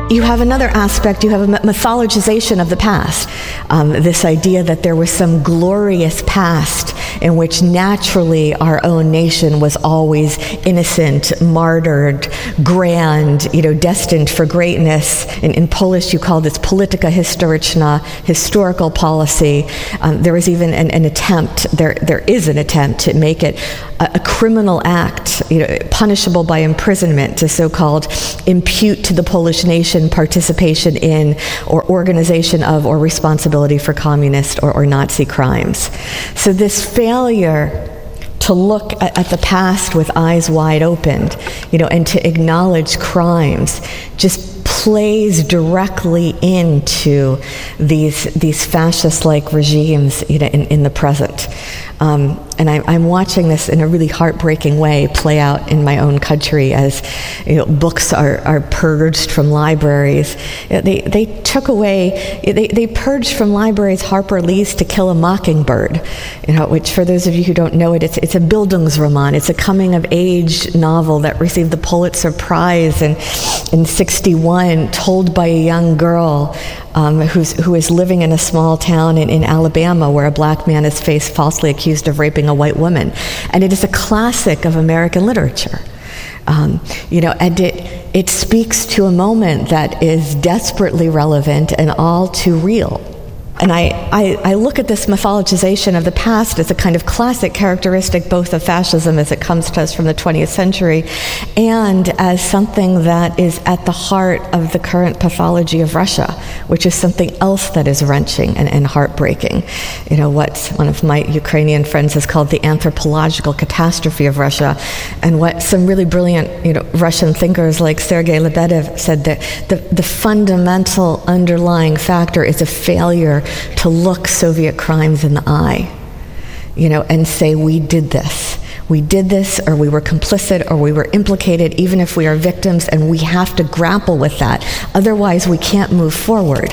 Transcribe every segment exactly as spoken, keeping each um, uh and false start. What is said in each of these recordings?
You have another aspect, you have a mythologization of the past. Um, this idea that there was some glorious past in which naturally our own nation was always innocent, martyred, grand, you know, destined for greatness. In, in Polish, you call this polityka historyczna, historical policy. Um, there was even an, an attempt, there there is an attempt to make it a, a criminal act, you know, punishable by imprisonment, to so-called impute to the Polish nation participation in or organization of or responsibility for communist or, or Nazi crimes. So this failure to look at, at the past with eyes wide open, you know, and to acknowledge crimes just plays directly into these these fascist-like regimes, you know, in, in the present. Um, and I, I'm watching this in a really heartbreaking way play out in my own country as, you know, books are, are purged from libraries. They they took away, they, they purged from libraries Harper Lee's To Kill a Mockingbird, you know, which for those of you who don't know it, it's it's a Bildungsroman. It's a coming-of-age novel that received the Pulitzer Prize in in sixty-one, told by a young girl Um, who's, who is living in a small town in, in Alabama where a black man is faced falsely accused of raping a white woman. And it is a classic of American literature. Um, you know, and it, it speaks to a moment that is desperately relevant and all too real. And I, I, I look at this mythologization of the past as a kind of classic characteristic both of fascism as it comes to us from the twentieth century and as something that is at the heart of the current pathology of Russia, which is something else that is wrenching and, and heartbreaking. You know, what one of my Ukrainian friends has called the anthropological catastrophe of Russia, and what some really brilliant, you know, Russian thinkers like Sergei Lebedev said, that the, the fundamental underlying factor is a failure to look Soviet crimes in the eye, you know, and say, we did this. We did this, or we were complicit, or we were implicated, even if we are victims, and we have to grapple with that. Otherwise, we can't move forward.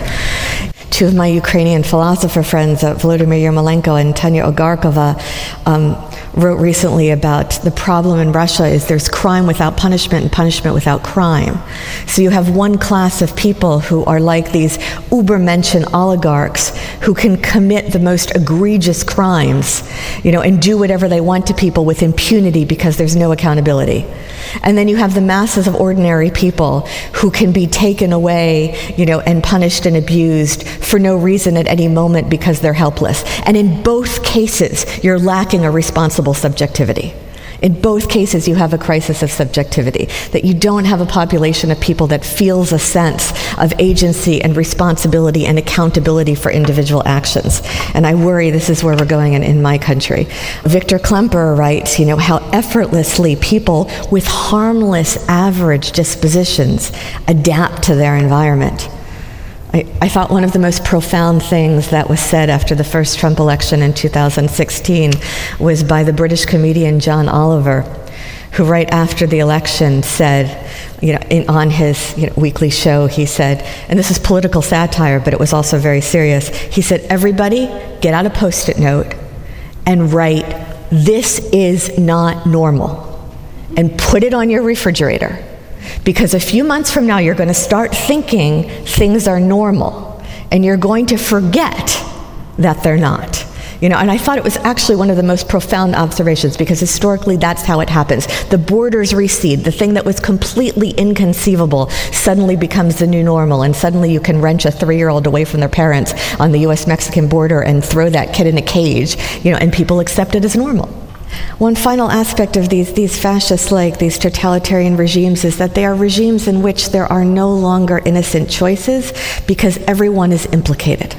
Two of my Ukrainian philosopher friends, uh, Volodymyr Yermolenko and Tanya Ogarkova, um, wrote recently about the problem in Russia is there's crime without punishment and punishment without crime. So you have one class of people who are like these Ubermenschen oligarchs who can commit the most egregious crimes, you know, and do whatever they want to people with impunity because there's no accountability. And then you have the masses of ordinary people who can be taken away, you know, and punished and abused for no reason at any moment because they're helpless. And in both cases, you're lacking a responsible subjectivity. In both cases, you have a crisis of subjectivity, that you don't have a population of people that feels a sense of agency and responsibility and accountability for individual actions. And I worry this is where we're going in, in my country. Victor Klemperer writes, you know, how effortlessly people with harmless, average dispositions adapt to their environment. I, I thought one of the most profound things that was said after the first Trump election in two thousand sixteen was by the British comedian John Oliver, who right after the election said, you know, in, on his you know, weekly show, he said, and this is political satire, but it was also very serious, he said, everybody get out a Post-it note and write, "This is not normal," and put it on your refrigerator. Because a few months from now, you're going to start thinking things are normal, and you're going to forget that they're not. You know, and I thought it was actually one of the most profound observations, because historically that's how it happens. The borders recede. The thing that was completely inconceivable suddenly becomes the new normal, and suddenly you can wrench a three-year-old away from their parents on the U S Mexican border and throw that kid in a cage, you know, and people accept it as normal. One final aspect of these, these fascist-like, these totalitarian regimes is that they are regimes in which there are no longer innocent choices because everyone is implicated.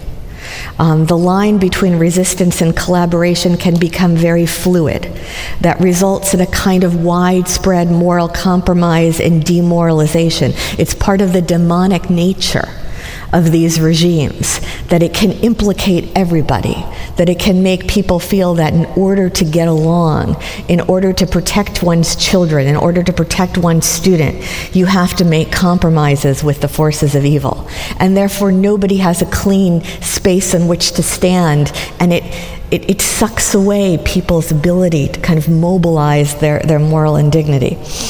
Um, the line between resistance and collaboration can become very fluid. That results in a kind of widespread moral compromise and demoralization. It's part of the demonic nature of these regimes, that it can implicate everybody, that it can make people feel that in order to get along, in order to protect one's children, in order to protect one's student, you have to make compromises with the forces of evil. And therefore nobody has a clean space in which to stand, and it It, it sucks away people's ability to kind of mobilize their, their moral indignity.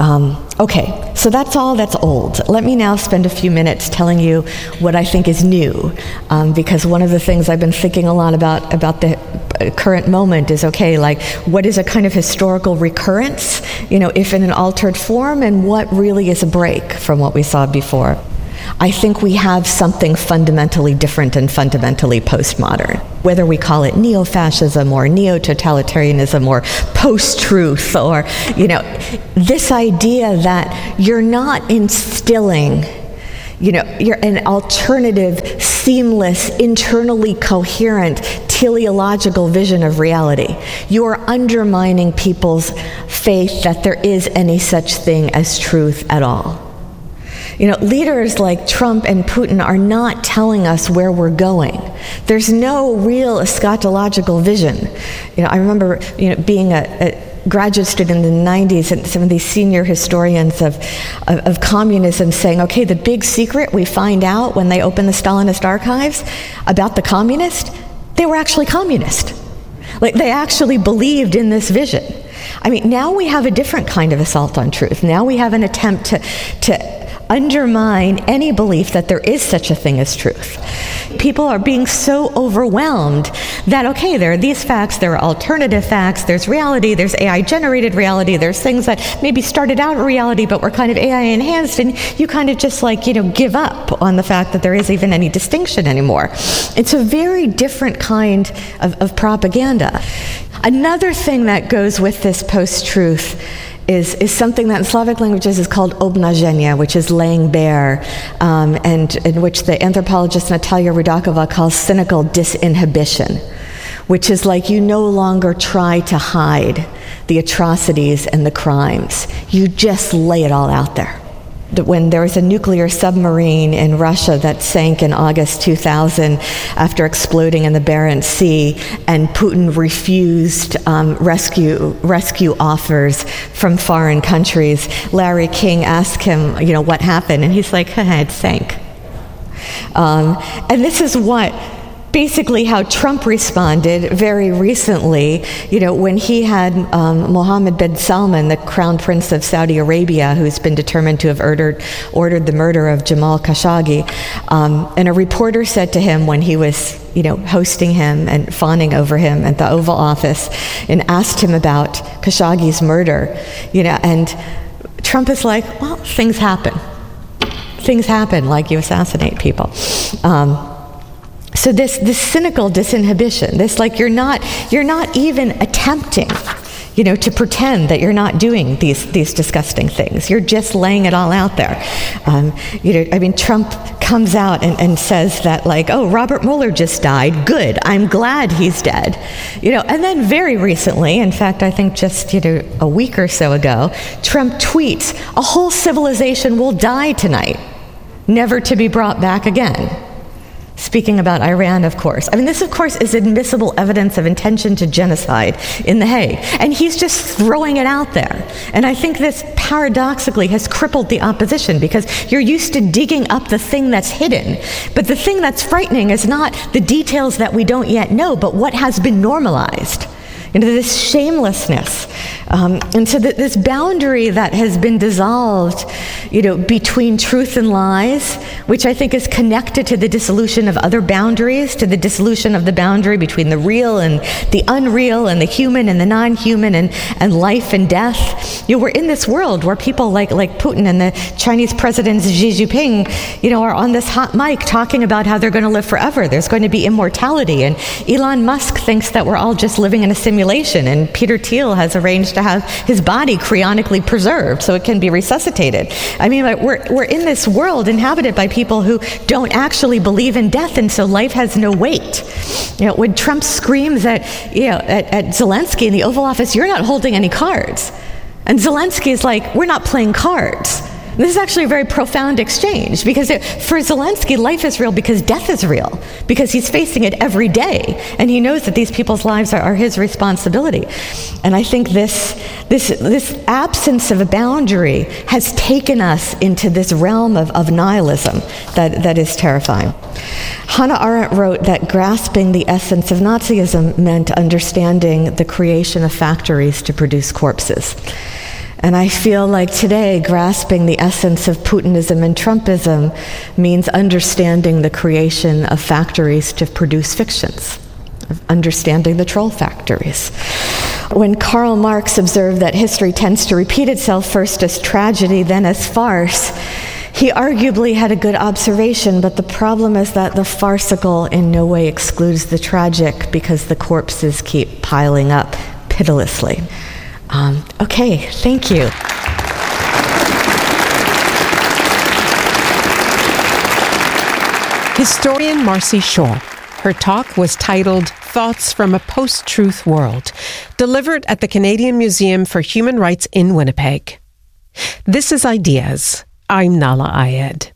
Um, okay, so that's all that's old. Let me now spend a few minutes telling you what I think is new, um, because one of the things I've been thinking a lot about about the current moment is, okay, like, what is a kind of historical recurrence, you know, if in an altered form, and what really is a break from what we saw before? I think we have something fundamentally different and fundamentally postmodern. Whether we call it neo-fascism or neo-totalitarianism or post-truth, or, you know, this idea that you're not instilling, you know, you're an alternative, seamless, internally coherent, teleological vision of reality. You are undermining people's faith that there is any such thing as truth at all. You know, leaders like Trump and Putin are not telling us where we're going. There's no real eschatological vision. You know, I remember, you know, being a, a graduate student in the nineties, and some of these senior historians of, of, of communism saying, okay, the big secret we find out when they open the Stalinist archives about the communist, they were actually communist. Like, they actually believed in this vision. I mean, now we have a different kind of assault on truth. Now we have an attempt to, to undermine any belief that there is such a thing as truth. People are being so overwhelmed that, okay, there are these facts, there are alternative facts, there's reality, there's A I-generated reality, there's things that maybe started out in reality but were kind of A I-enhanced, and you kind of just, like, you know, give up on the fact that there is even any distinction anymore. It's a very different kind of, of propaganda. Another thing that goes with this post-truth Is, is something that in Slavic languages is called obnaženia, which is laying bare, um, and in which the anthropologist Natalia Rudakova calls cynical disinhibition, which is like you no longer try to hide the atrocities and the crimes. You just lay it all out there. When there was a nuclear submarine in Russia that sank in August two thousand after exploding in the Barents Sea, and Putin refused um, rescue rescue offers from foreign countries, Larry King asked him, you know, what happened, and he's like, haha, it sank. Um, and this is what basically how Trump responded very recently, you know, when he had um, Mohammed bin Salman, the crown prince of Saudi Arabia, who's been determined to have ordered, ordered the murder of Jamal Khashoggi. Um, and a reporter said to him when he was, you know, hosting him and fawning over him at the Oval Office, and asked him about Khashoggi's murder, you know, and Trump is like, well, things happen. Things happen, like you assassinate people. Um, So this, this cynical disinhibition, this, like, you're not, you're not even attempting, you know, to pretend that you're not doing these, these disgusting things. You're just laying it all out there. Um, you know, I mean, Trump comes out and, and says that, like, oh, Robert Mueller just died. Good. I'm glad he's dead. You know, and then very recently, in fact, I think just, you know, a week or so ago, Trump tweets, a whole civilization will die tonight, never to be brought back again. Speaking about Iran, of course. I mean, this, of course, is admissible evidence of intention to genocide in The Hague. And he's just throwing it out there. And I think this, paradoxically, has crippled the opposition, because you're used to digging up the thing that's hidden. But the thing that's frightening is not the details that we don't yet know, but what has been normalized. Into this shamelessness. Um, and so that this boundary that has been dissolved, you know, between truth and lies, which I think is connected to the dissolution of other boundaries, to the dissolution of the boundary between the real and the unreal, and the human and the non-human, and, and life and death. You know, we're in this world where people like, like Putin and the Chinese President Xi Jinping, you know, are on this hot mic talking about how they're going to live forever. There's going to be immortality. And Elon Musk thinks that we're all just living in a simulation. And Peter Thiel has arranged to have his body cryonically preserved so it can be resuscitated. I mean, we're, we're in this world inhabited by people who don't actually believe in death, and so life has no weight. You know, when Trump screams at, you know, at, at Zelensky in the Oval Office, you're not holding any cards. And Zelensky is like, we're not playing cards. This is actually a very profound exchange, because it, for Zelensky, life is real because death is real, because he's facing it every day, and he knows that these people's lives are, are his responsibility. And I think this, this, this absence of a boundary has taken us into this realm of, of nihilism that, that is terrifying. Hannah Arendt wrote that grasping the essence of Nazism meant understanding the creation of factories to produce corpses. And I feel like today, grasping the essence of Putinism and Trumpism means understanding the creation of factories to produce fictions, of understanding the troll factories. When Karl Marx observed that history tends to repeat itself first as tragedy, then as farce, he arguably had a good observation, but the problem is that the farcical in no way excludes the tragic because the corpses keep piling up pitilessly. Um, okay, thank you. Historian Marcy Shaw. Her talk was titled Thoughts from a Post-Truth World, delivered at the Canadian Museum for Human Rights in Winnipeg. This is Ideas. I'm Nahlah Ayed.